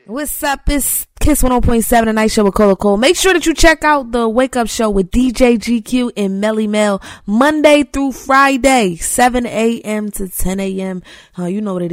What's up? It's Kiss 100.7, the night show with Cola Cole. Make sure that you check out the Wake Up Show with DJ GQ and Melly Mel Monday through Friday, 7 a.m. to 10 a.m. You know what it is.